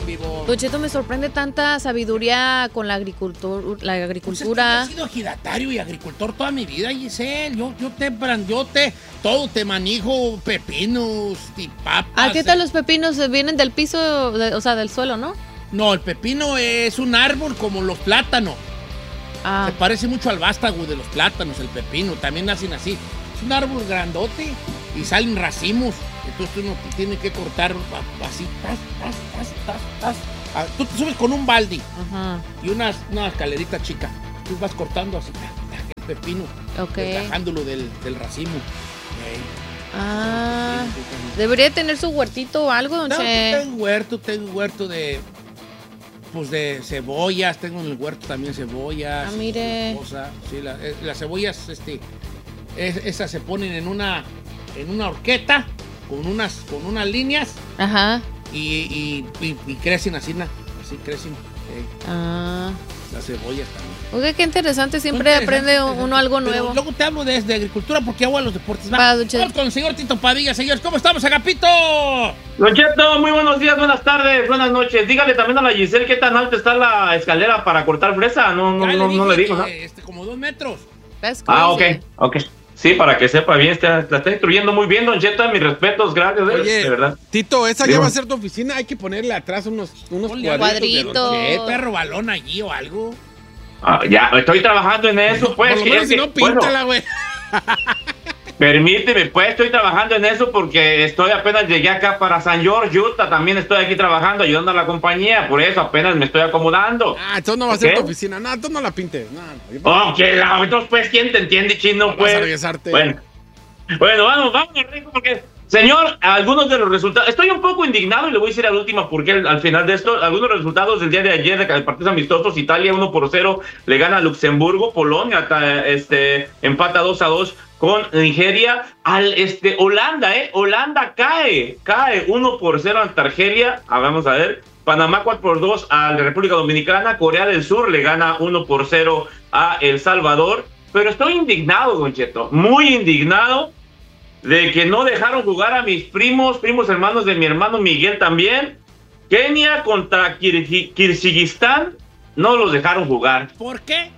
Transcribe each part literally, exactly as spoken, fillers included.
vivo. Don Cheto, me sorprende tanta sabiduría con la agricultura. La agricultura. Pues es que yo he sido ejidatario y agricultor toda mi vida, Giselle. Yo, yo te, yo te, todo te manejo, pepinos y papas. ¿Ah, qué tal los pepinos? Vienen del piso, de, o sea, del suelo, ¿no? No, el pepino es un árbol como los plátanos. Ah. Se parece mucho al vástago de los plátanos, el pepino. También nacen así. Es un árbol grandote y salen racimos. Entonces uno tiene que cortar así, tas, tas, tas, tas, tas. Ah, tú te subes con un balde. Ajá. Y una, una escalerita chica. Tú vas cortando así, el pepino. Ok. Dejándolo del, del racimo. Okay. Ah. Debería tener su huertito o algo, don No, Che. tengo huerto, tengo huerto de... Pues de cebollas, tengo en el huerto también cebollas. Ah, mire. Cosa. Sí, la, eh, las cebollas, este... Es, esas se ponen en una... En una horqueta. Con unas, con unas líneas. Ajá. Y, y, y, y crecen así, así crecen. Eh, ah. Las cebollas también. Oye, qué interesante, siempre interesante, aprende uno algo pero nuevo. Luego te hablo de, de agricultura porque hago a los deportes. Va. Va, Vamos con el señor Tito Padilla. Señores, ¿cómo estamos, Agapito? Don Cheto, muy buenos días, buenas tardes, buenas noches. Dígale también a la Giselle qué tan alta está la escalera para cortar fresa. No, no, Ya no, le no le dije digo, ¿no? que, este, como dos metros. Ah, ok, ok. Sí, para que sepa bien, está, la está instruyendo muy bien, Don Cheto, mis respetos, gracias, de, Oye, de verdad. Tito, esa Digo. ya va a ser tu oficina, hay que ponerle atrás unos, unos Ponle cuadritos. cuadritos. de ¿Qué perro balón allí o algo? Ah, ya, estoy trabajando en eso, pues. Por lo que menos es si que, no, píntala, bueno, güey. permíteme, pues, estoy trabajando en eso porque estoy apenas llegué acá para San George, Utah, también estoy aquí trabajando, ayudando a la compañía, por eso apenas me estoy acomodando. Ah, entonces no va a ser ¿Ok? tu oficina. No, entonces no la pintes. No, no. Yo- Oh, que la, entonces, pues, ¿quién te entiende, chino? Vas Pues, a regresarte. Bueno, bueno, vamos, vamos, Rico, porque, señor, algunos de los resultados, estoy un poco indignado y le voy a decir a la última porque al, al final de esto, algunos resultados del día de ayer de partidos amistosos, Italia uno por cero le gana a Luxemburgo, Polonia este, empata dos a dos con Nigeria, al este Holanda, eh, Holanda cae, cae uno por cero ante Argelia, ah, vamos a ver, Panamá cuatro por dos a la República Dominicana, Corea del Sur le gana uno por cero a El Salvador, pero estoy indignado, Don Cheto, muy indignado de que no dejaron jugar a mis primos, primos hermanos de mi hermano Miguel también. Kenia contra Kirgi- Kirguistán, no los dejaron jugar. ¿Por qué?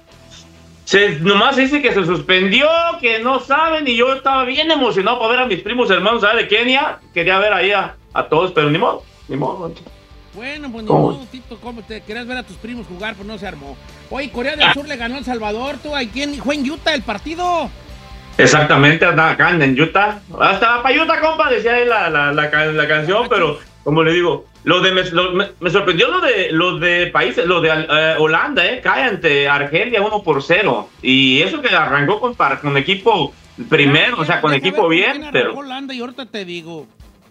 Se, nomás dice que se suspendió, que no saben, y yo estaba bien emocionado para ver a mis primos hermanos ¿sabes? De Kenia. Quería ver ahí a, a todos, pero ni modo, ni modo. Bueno, pues ni ¿Cómo? modo, Tito, ¿cómo te querías ver a tus primos jugar? Pues no se armó. Oye, Corea del Sur le ganó a El Salvador. ¿Tú? ¿A quién? ¿Fue en Utah el partido? Exactamente, andaba acá en Utah. Hasta para Utah, compa, decía ahí la, la, la, can- la canción, pero como le digo, lo de me, lo- me, me sorprendió lo de los de países, lo de eh, Holanda, eh, cae ante Argelia uno por cero. Y eso que arrancó con, para, con equipo primero, o sea, con Deja equipo ver bien, con quién pero. arrancó Holanda y ahorita te digo.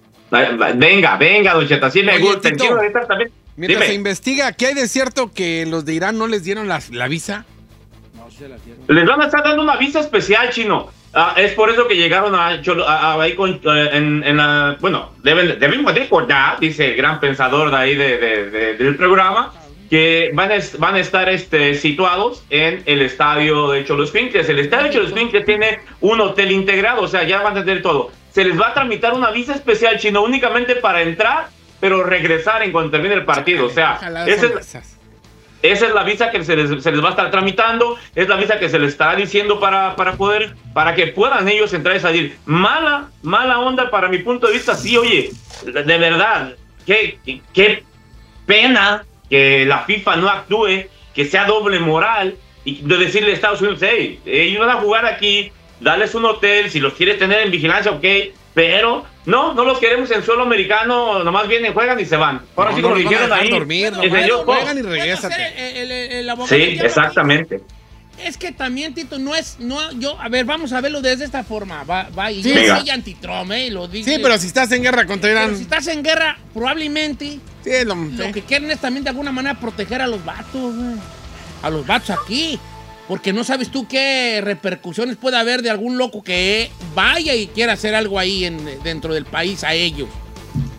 Venga, venga, Don Cheta, sí me Oye, gusta. Tito, Entiendo ahorita también. Mientras Dime. se investiga, ¿qué hay de cierto que los de Irán no les dieron la, la visa? No se la dieron. Les van a estar dando una visa especial, chino. Ah, es por eso que llegaron a, Cholo- a- a- ahí con, eh, en, en la, bueno, deben, debemos recordar, dice el gran pensador de ahí de, de- de- del programa, que van a, es- van a estar este, situados en el estadio de Xoloscuincles. El estadio de Xoloscuincles tiene un hotel integrado, o sea, ya van a tener todo. Se les va a tramitar una visa especial, chino, únicamente para entrar, pero regresar en cuanto termine el partido. O sea, Ojalá esa son es, esas. esa es la visa que se les, se les va a estar tramitando, es la visa que se les estará diciendo para, para poder, para que puedan ellos entrar y salir. Mala, mala onda para mi punto de vista, sí, oye, de, de verdad, qué, qué pena que la FIFA no actúe, que sea doble moral, y de decirle a Estados Unidos, hey, ellos van a jugar aquí, dales un hotel, si los quieres tener en vigilancia, ok, pero no, no los queremos en suelo americano, nomás vienen, juegan y se van. Ahora No, sí, no como los van a dijeron dejar ahí, dormir, ese nomás yo- juegan y Puedo regrésate. ser el, el, el abogado sí, del diablo. exactamente. Es que también, Tito, no es, no, yo, a ver, vamos a verlo desde esta forma, va, va, y Sí. yo Venga. soy anti-Trump, eh, lo dice. Sí, pero si estás en guerra contra Irán. Pero si estás en guerra, probablemente Sí, lo, lo sí. que quieren es también de alguna manera proteger a los vatos, güey. A los vatos aquí. Porque no sabes tú qué repercusiones puede haber de algún loco que vaya y quiera hacer algo ahí en, dentro del país a ellos.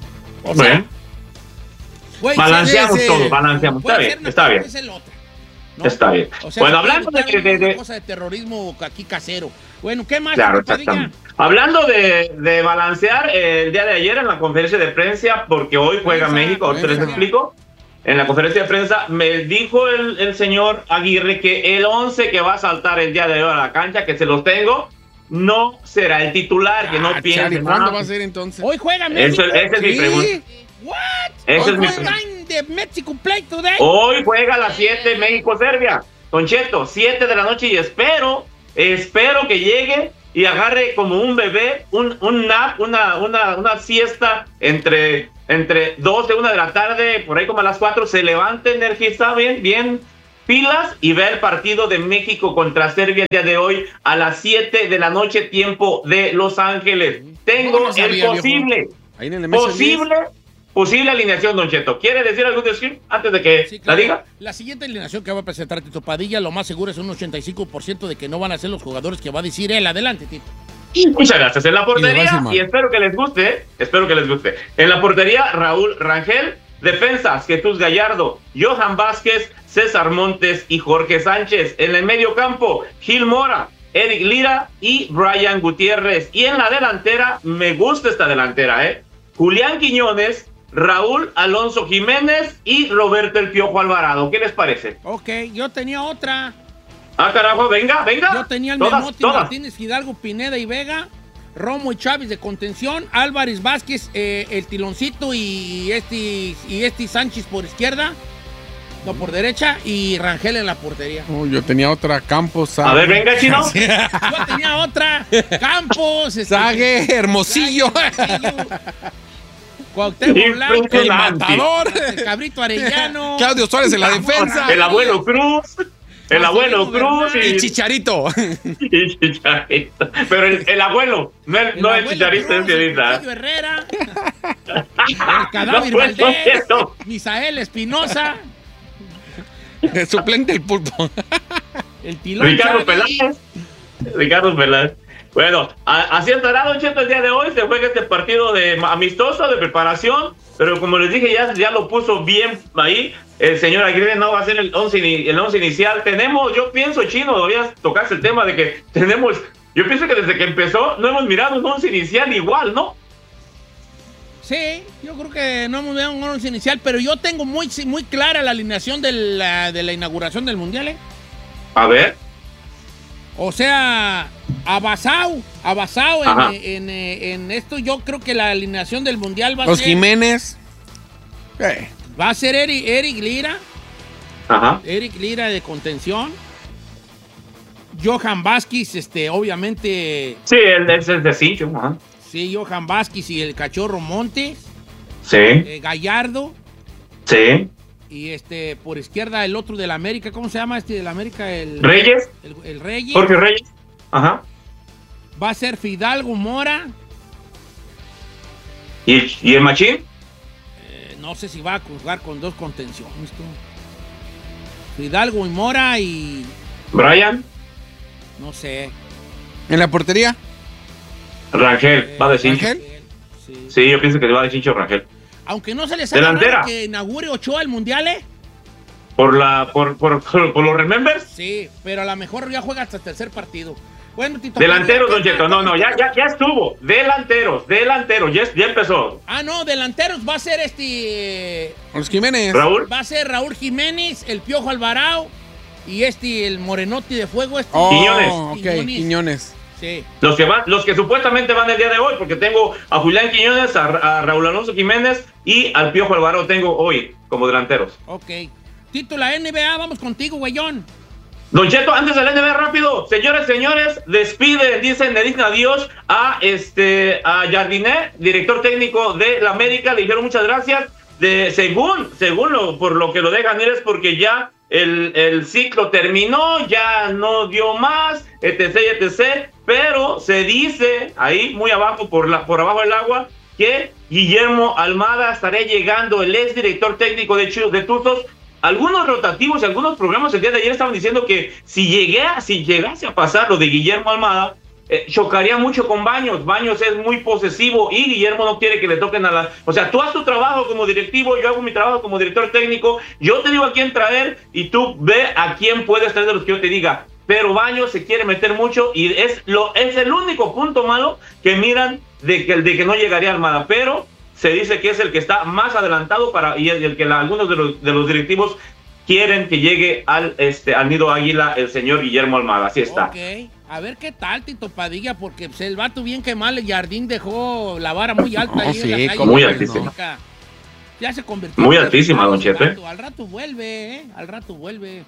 O sea, Bueno, güey, balanceamos sí, sí. todo, balanceamos. puede Está ser bien, una está cosa, bien. puede ser la otra. ¿no? Está bien. O sea, bueno, se puede hablando de, evitar de, una de, cosa de terrorismo aquí casero. Bueno, ¿qué más? Claro, Padilla? exactamente. Hablando de, de balancear, eh, el día de ayer en la conferencia de prensa, porque hoy juega Prensa, México, ahorita les prensa. explico, en la conferencia de prensa me dijo el, el señor Aguirre que el once que va a saltar el día de hoy a la cancha, que se los tengo, no será el titular, que no Ah, piensen. Chari, ¿cuándo ah, va a ser entonces? Hoy juega México. Eso, esa es mi Sí. pregunta. What? Esa Hoy es mi juega pregunta. en the Mexico Play today. Hoy juega a las siete México-Serbia. Don Cheto, siete de la noche y espero, espero que llegue y agarre como un bebé, un, un nap, una, una, una siesta entre, entre doce, una de la tarde, por ahí como a las cuatro, se levante energizado, bien, bien pilas y ve el partido de México contra Serbia el día de hoy a las siete de la noche, tiempo de Los Ángeles. Tengo No lo sabía, el viejo. posible, Ahí en el M S diez. posible, posible alineación, Don Cheto. ¿Quiere decir algún script antes de que Sí, claro. la diga? La siguiente alineación que va a presentar Tito Padilla, lo más seguro es un ochenta y cinco por ciento de que no van a ser los jugadores que va a decir él. Adelante, Tito. Muchas gracias. En la Y les va a portería, decir mal. y espero que les guste, ¿eh? espero que les guste. En la portería, Raúl Rangel. Defensas, Jesús Gallardo, Johan Vázquez, César Montes y Jorge Sánchez. En el medio campo, Gil Mora, Eric Lira y Brian Gutiérrez. Y en la delantera, me gusta esta delantera, ¿eh? Julián Quiñones, Raúl Alonso Jiménez y Roberto El Piojo Alvarado. ¿Qué les parece? Ok, yo tenía otra. Ah, carajo, venga, venga. Yo tenía el Todas, Menotti, todas. Martínez, Fidalgo, Pineda y Vega, Romo y Chávez de contención, Álvarez Vázquez, eh, el Tiloncito y este, y este Sánchez por izquierda, no por derecha, y Rangel en la portería. Oh, yo tenía otra, Campos, Sague. A ver, venga, chino. Yo tenía otra, Campos, este, Sague, Hermosillo. Cuauhtémoc Blanco, Impresionante. El Matador. el Cabrito Arellano, Claudio Suárez en la defensa. El abuelo Cruz. El abuelo Cruz Y y, Chicharito. y Chicharito. Pero el, el abuelo, no el, el no el abuelo Chicharito, Cruz, es Chicharita. el Cuchillo Herrera, el Cadáver No, pues, Valdés, no, Misael Espinosa, El suplente del pulpo. el Tilón Ricardo Chávez. Peláez. Ricardo Peláez. Bueno, a- así estará, Don Cheto, el día de hoy. Se juega este partido de amistoso, de preparación. Pero como les dije, ya, ya lo puso bien ahí. El señor Aguirre no va a ser el once, el once inicial. Tenemos, yo pienso, Chino, deberías tocarse el tema de que tenemos. Yo pienso que desde que empezó no hemos mirado un once inicial igual, ¿no? Sí, yo creo que no hemos visto un once inicial, pero yo tengo muy, muy clara la alineación de la, de la inauguración del Mundial, ¿eh? A ver. O sea, abasado, abasado Ajá. en, en, en esto, yo creo que la alineación del Mundial va a Los ser... Jiménez. Eh, Va a ser Eric, Eric Lira, Ajá. Eric Lira de contención. Johan Vázquez, este, obviamente, Sí, él es el de Cincho. Ajá. sí, Johan Vázquez y el Cachorro Montes, Sí, eh, Gallardo, sí. y este, por izquierda el otro del América, ¿cómo se llama este del América? El, Reyes. El, el Reyes. Jorge Reyes. Ajá. Va a ser Fidalgo Mora. ¿Y, y el Machín? Eh, no sé si va a jugar con dos contenciones, tú. Fidalgo y Mora y... Brian. no sé. En la portería. Rangel. Eh, Va de Cincho. Rangel. Sí. Sí, yo pienso que va de Cincho Rangel. Aunque no se les haga Delantera. raro que inaugure Ochoa el Mundial, ¿eh? Por la, por, por, por, por los Remembers. Sí, pero a lo mejor ya juega hasta el tercer partido. Bueno, Tito. Delanteros, ¿qué Don Cheto. tal? No, no, ya, ya, ya estuvo. Delanteros, delanteros. Ya, ya empezó. Ah, no, delanteros va a ser este... Los Jiménez. Raúl. Va a ser Raúl Jiménez, el Piojo Alvarado y este, el Morenotti de Fuego. Este. Oh, Quiñones. ok, Quiñones. Quiñones. Sí. Los que van, los que supuestamente van el día de hoy, porque tengo a Julián Quiñones, a, a Raúl Alonso Jiménez y al Piojo Alvarado tengo hoy como delanteros. Ok. Tito, la N B A, vamos contigo, güeyón. Don Cheto, antes del N B A rápido, señores, señores, despiden, dicen, le dicen adiós a este a Jardiné, director técnico de la América, le dijeron muchas gracias. De, según, según lo, por lo que lo dejan ir es porque ya el, el ciclo terminó, ya no dio más, etc, etc. Pero se dice ahí muy abajo, por la, por abajo del agua, que Guillermo Almada estaría llegando, el ex director técnico de Chivas de Tuzos. Algunos rotativos y algunos programas el día de ayer estaban diciendo que si, llegué a, si llegase a pasar lo de Guillermo Almada, eh, chocaría mucho con Baños. Baños es muy posesivo y Guillermo no quiere que le toquen a la... O sea, tú haz tu trabajo como directivo, yo hago mi trabajo como director técnico, yo te digo a quién traer y tú ve a quién puedes traer de los que yo te diga. Pero Baños se quiere meter mucho y es, lo, es el único punto malo que miran de que, de que no llegaría a Almada, pero se dice que es el que está más adelantado para y el, el que la, algunos de los, de los directivos quieren que llegue al, este, al Nido Águila el señor Guillermo Almada. Así está. Ok, a ver qué tal, Tito Padilla, porque pues, el vato bien que mal, el Jardín dejó la vara muy alta. Oh, ahí sí, en la calle, muy ¿no? altísima. Ya se convirtió. Muy en altísima, don resultado, Chepe. Al rato, al rato vuelve, ¿eh? Al rato vuelve.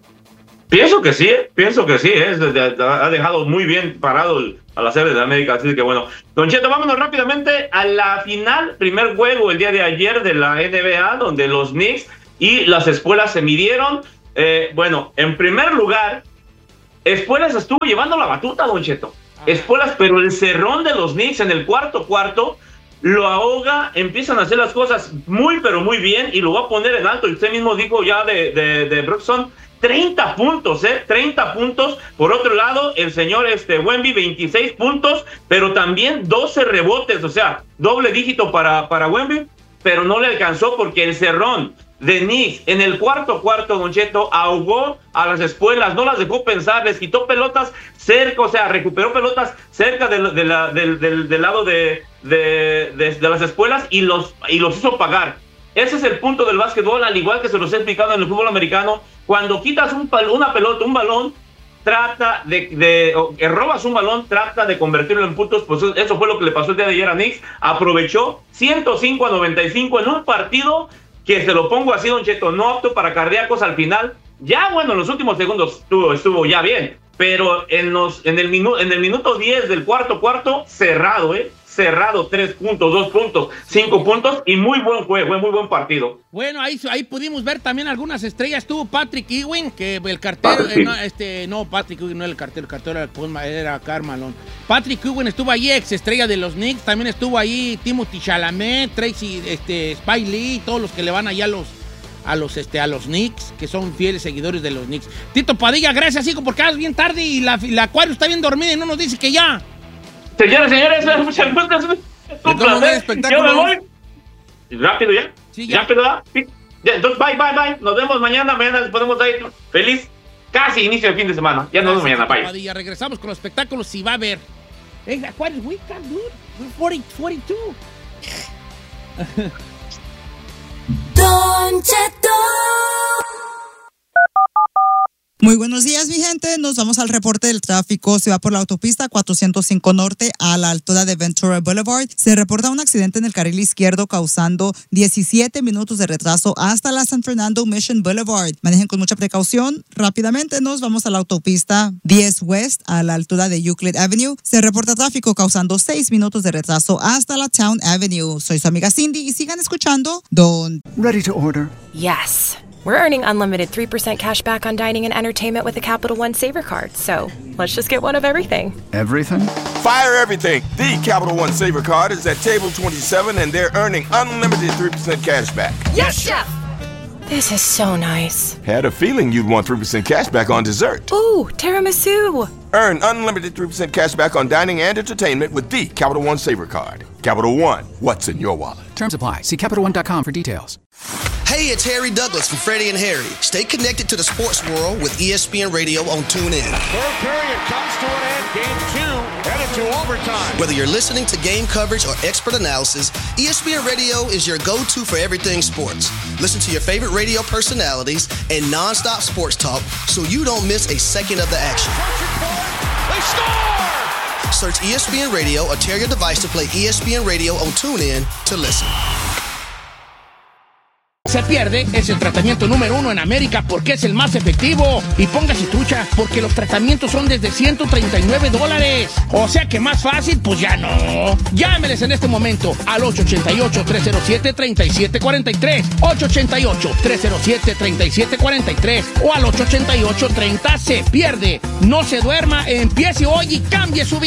Pienso que sí, pienso que sí, ¿eh? Ha dejado muy bien parado el, a la serie de América, así que bueno. Don Cheto, vámonos rápidamente a la final, primer juego el día de ayer de la N B A, donde los Knicks y las Espuelas se midieron. Eh, bueno, en primer lugar, Espuelas estuvo llevando la batuta, Don Cheto. Ajá. Espuelas, pero el cerrón de los Knicks en el cuarto cuarto lo ahoga, empiezan a hacer las cosas muy, pero muy bien, y lo va a poner en alto. Y usted mismo dijo ya de, de, de Broxson, treinta puntos, ¿eh? treinta puntos. Por otro lado, el señor este, Wemby, veintiséis puntos, pero también doce rebotes, o sea, doble dígito para, para Wemby, pero no le alcanzó porque el cerrón de Knicks en el cuarto cuarto, Don Cheto, ahogó a las Espuelas, no las dejó pensar, les quitó pelotas cerca, o sea, recuperó pelotas cerca de, de la, del, del, del lado de, de, de, de las Espuelas y los, y los hizo pagar. Ese es el punto del básquetbol, al igual que se los he explicado en el fútbol americano. Cuando quitas un, una pelota, un balón, trata de, de o que robas un balón, trata de convertirlo en puntos. Pues eso fue lo que le pasó el día de ayer a Knicks. Aprovechó ciento cinco a noventa y cinco en un partido que, se lo pongo así, Don Cheto, no apto para cardíacos al final. Ya, bueno, en los últimos segundos estuvo, estuvo ya bien, pero en, los, en, el minu, en el minuto diez del cuarto cuarto, cerrado, ¿eh? Cerrado, tres puntos, dos puntos, cinco puntos y muy buen juego, muy buen partido. Bueno, ahí, ahí pudimos ver también algunas estrellas. Estuvo Patrick Ewing, que el cartero, eh, no, este, no, Patrick Ewing no era el cartero, el cartero era, era Carmalón. Patrick Ewing estuvo ahí, ex estrella de los Knicks. También estuvo ahí Timothy Chalamet, Tracy, este, Spike Lee, todos los que le van allá a los, a los, este, a los Knicks, que son fieles seguidores de los Knicks. Tito Padilla, gracias, hijo, porque es bien tarde y la, la Acuario está bien dormida y no nos dice que ya. Señoras, señores, muchas gracias. Un placer. Yo me voy. Rápido ya. Sí, ya. Rápido ya. Sí. Ya. Entonces, bye, bye, bye. Nos vemos mañana. Mañana les podemos dar feliz casi inicio del fin de semana. Ya nos vemos mañana. Bye. Padilla. Regresamos con los espectáculos si va a haber. Hey, what is we can do? We're forty, forty-two. Don Cheto. Muy buenos días, mi gente. Nos vamos al reporte del tráfico. Se va por la autopista cuatrocientos cinco Norte a la altura de Ventura Boulevard. Se reporta un accidente en el carril izquierdo causando diecisiete minutos de retraso hasta la San Fernando Mission Boulevard. Manejen con mucha precaución. Rápidamente nos vamos a la autopista diez West a la altura de Euclid Avenue. Se reporta tráfico causando seis minutos de retraso hasta la Town Avenue. Soy su amiga Cindy y sigan escuchando Don. Ready to order? Yes. We're earning unlimited three percent cash back on dining and entertainment with a Capital One Saver card. So let's just get one of everything. Everything? Fire everything. The Capital One Saver card is at table twenty-seven and they're earning unlimited three percent cash back. Yes, Chef! This is so nice. Had a feeling you'd want three percent cash back on dessert. Ooh, tiramisu. Earn unlimited three percent cash back on dining and entertainment with the Capital One Saver card. Capital One, what's in your wallet? Terms apply. See Capital One dot com for details. Hey, it's Harry Douglas from Freddie and Harry. Stay connected to the sports world with E S P N Radio on TuneIn. Third period comes to an end. Game two headed to overtime. Whether you're listening to game coverage or expert analysis, E S P N Radio is your go-to for everything sports. Listen to your favorite radio personalities and non-stop sports talk so you don't miss a second of the action. They score! Search E S P N Radio or tear your device to play E S P N Radio on TuneIn to listen. Se pierde es el tratamiento número uno en América porque es el más efectivo. Y póngase trucha, porque los tratamientos son desde ciento treinta y nueve dólares. O sea que más fácil, pues ya no. Llámeles en este momento al ocho ocho ocho, tres cero siete, tres siete cuatro tres, ocho ocho ocho, tres cero siete, tres siete cuatro tres o al ocho ocho ocho, treinta se pierde. No se duerma, empiece hoy y cambie su vida.